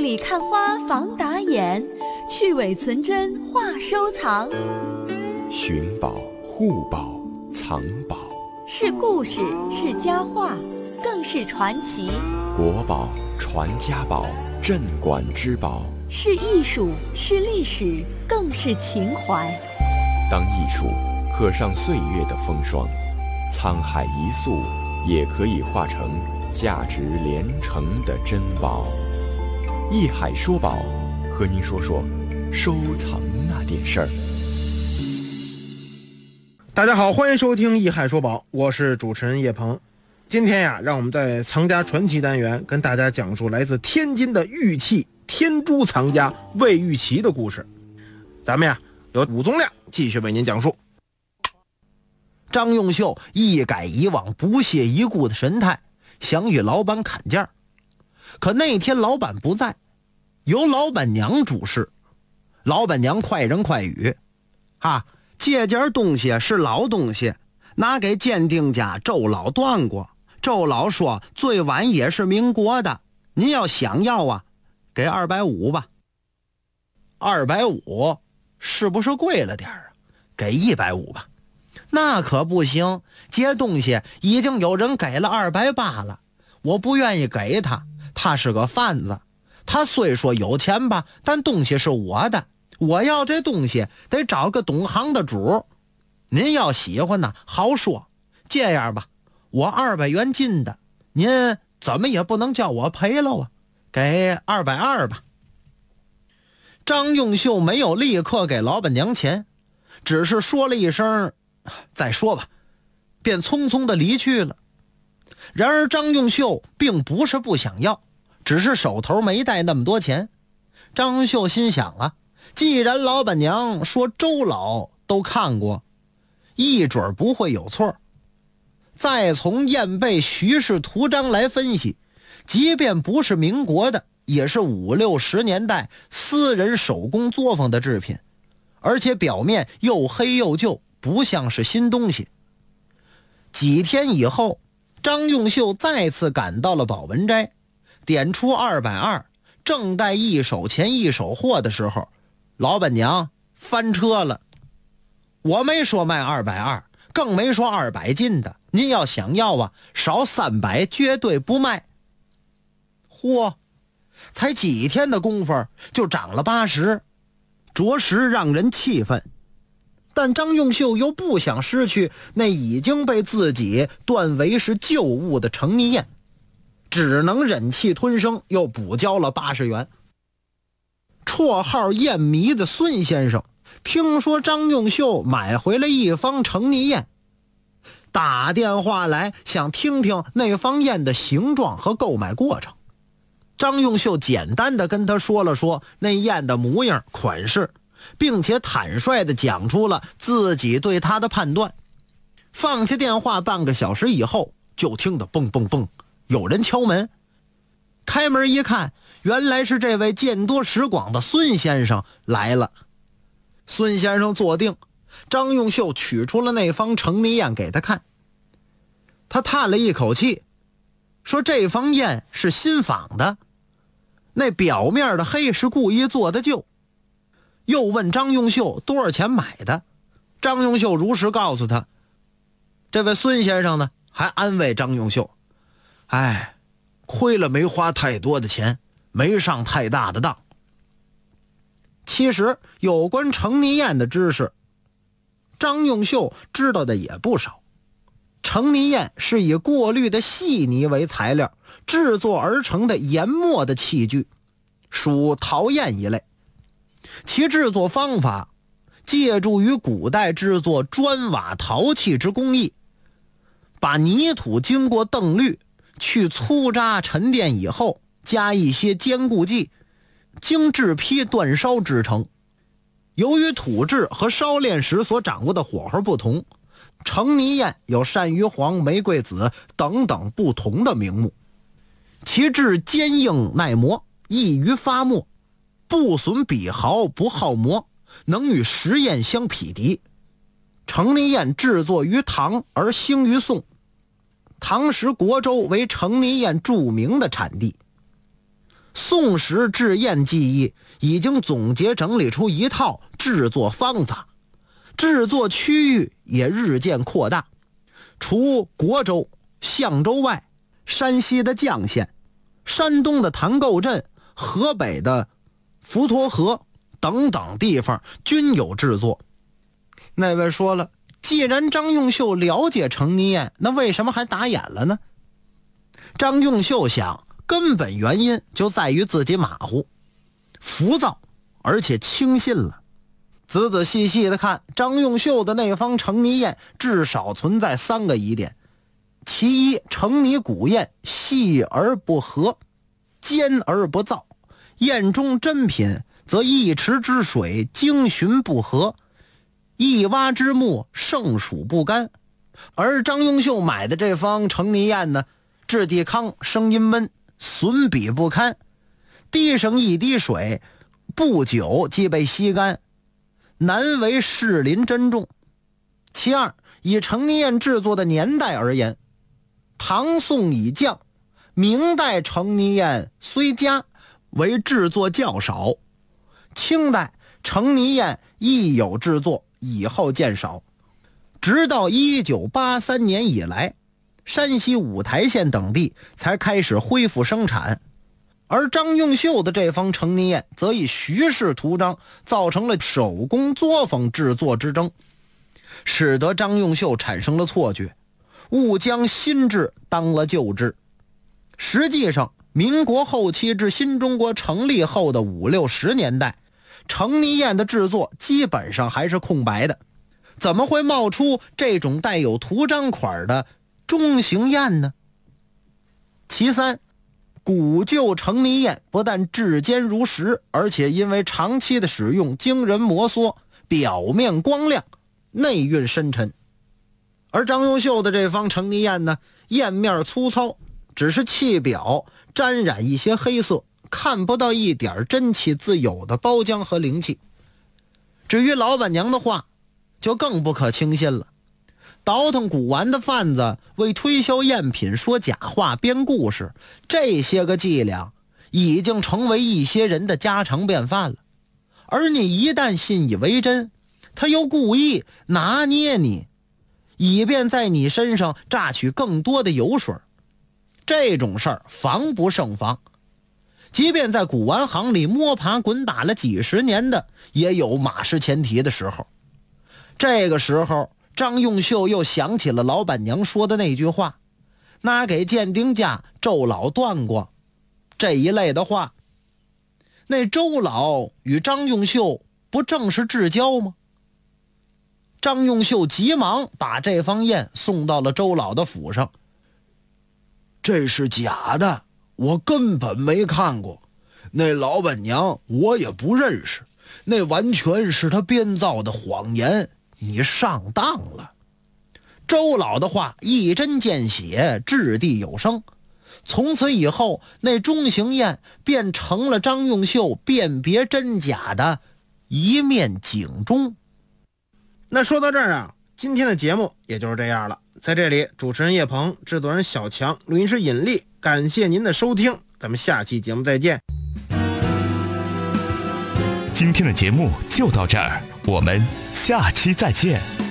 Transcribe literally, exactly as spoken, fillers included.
里看花防打眼，去伪存真话收藏。 寻宝、护宝、藏宝， 是故事，是佳话，更是传奇。 国宝、传家宝、镇馆之宝， 是艺术，是历史，更是情怀。 当艺术刻上岁月的风霜，沧海一粟也可以化成价值连城的珍宝。艺海说宝，和您说说收藏那点事儿。 大家好，欢迎收听艺海说宝，我是主持人叶鹏。今天呀，让我们在藏家传奇单元跟大家讲述来自天津的玉器天珠藏家魏玉琦的故事。咱们呀，由武宗亮继续为您讲述。 张用秀一改以往不屑一顾的神态，想与老板砍价。可那天老板不在，由老板娘主事。老板娘快人快语，啊，这件东西是老东西，拿给鉴定家周老断过。周老说最晚也是民国的，您要想要啊，给二百五吧。二百五是不是贵了点啊？给一百五吧。那可不行，这东西已经有人给了二百八了，我不愿意给他，他是个贩子。他虽说有钱吧，但东西是我的，我要这东西得找个懂行的主。您要喜欢呢，好说。这样吧，我二百元进的，您怎么也不能叫我赔了啊，给二百二吧。张用秀没有立刻给老板娘钱，只是说了一声再说吧，便匆匆地离去了。然而张用秀并不是不想要，只是手头没带那么多钱。张用秀心想啊，既然老板娘说周老都看过，一准不会有错。再从燕贝徐氏图章来分析，即便不是民国的，也是五六十年代私人手工作坊的制品，而且表面又黑又旧，不像是新东西。几天以后，张用秀再次赶到了宝文斋，点出二百二，正待一手钱一手货的时候，老板娘翻车了。我没说卖二百二，更没说二百进的，您要想要啊，少三百绝对不卖。嚯，才几天的功夫就涨了八十，着实让人气愤。但张用秀又不想失去那已经被自己断为是旧物的程泥砚，只能忍气吞声，又补交了八十元。绰号砚迷的孙先生听说张用秀买回了一方程泥砚，打电话来想听听那方砚的形状和购买过程。张用秀简单的跟他说了说那砚的模样款式，并且坦率地讲出了自己对他的判断。放下电话半个小时以后，就听得蹦蹦蹦，有人敲门。开门一看，原来是这位见多识广的孙先生来了。孙先生坐定，张用秀取出了那方程泥砚给他看。他叹了一口气，说这方砚是新仿的，那表面的黑是故意做的旧。又问张用秀多少钱买的，张用秀如实告诉他。这位孙先生呢，还安慰张用秀，哎，亏了没花太多的钱，没上太大的当。其实有关程泥砚的知识，张用秀知道的也不少。程泥砚是以过滤的细泥为材料制作而成的研磨的器具，属陶砚一类。其制作方法借助于古代制作砖瓦陶器之工艺，把泥土经过澄滤，去粗渣沉淀以后，加一些坚固剂，经制坯煅烧制成。由于土质和烧炼时所掌握的火候不同，程泥砚有鳝鱼黄、玫瑰紫等等不同的名目。其质坚硬耐磨，易于发墨，不损笔毫，不耗磨，能与石砚相匹敌。程泥砚制作于唐而兴于宋，唐时国州为程泥砚著名的产地。 宋时制砚技艺已经总结整理出一套制作方法，制作区域也日渐扩大。除国州、象州外，山西的绛县、山东的坛构镇、河北的滹沱河等等地方均有制作。那位说了，既然张用秀了解程泥砚，那为什么还打眼了呢？张用秀想，根本原因就在于自己马虎、浮躁，而且轻信了。仔仔细细的看，张用秀的那方程泥砚至少存在三个疑点。其一，程泥古砚细而不合，坚而不燥，砚中珍品则一池之水精寻不合，一蛙之木胜暑不干。而张用秀买的这方程泥砚呢，质地康，声音闷，损笔不堪，滴上一滴水，不久即被吸干，难为士林珍重。其二，以程泥砚制作的年代而言，唐宋已降，明代程泥砚虽佳，为制作较少，清代程泥砚亦有制作，以后渐少。直到一九八三年以来，山西五台县等地才开始恢复生产。而张用秀的这方程泥砚则以徐氏图章，造成了手工作坊制作之争，使得张用秀产生了错觉，误将新制当了旧制。实际上，民国后期至新中国成立后的五六十年代，程泥砚的制作基本上还是空白的，怎么会冒出这种带有图章款的中型砚呢？其三，古旧程泥砚不但质坚如石，而且因为长期的使用惊人摩挲，表面光亮，内蕴深沉。而张用秀的这方程泥砚呢，砚面粗糙，只是器表沾染一些黑色，看不到一点真气自有的包浆和灵气。至于老板娘的话，就更不可轻信了。倒腾古玩的贩子为推销赝品说假话编故事，这些个伎俩已经成为一些人的家常便饭了。而你一旦信以为真，他又故意拿捏你，以便在你身上榨取更多的油水。这种事儿防不胜防，即便在古玩行里摸爬滚打了几十年的，也有马失前蹄的时候。这个时候，张用秀又想起了老板娘说的那句话，拿给鉴定家周老断过这一类的话。那周老与张用秀不正是至交吗？张用秀急忙把这方砚送到了周老的府上。这是假的，我根本没看过，那老板娘我也不认识，那完全是他编造的谎言，你上当了。周老的话一针见血，掷地有声。从此以后，那中型砚变成了张用秀辨别真假的一面警钟。 那说到这儿啊，今天的节目也就是这样了。在这里，主持人叶鹏，制作人小强，录音师尹力，感谢您的收听，咱们下期节目再见。 今天的节目就到这儿，我们下期再见。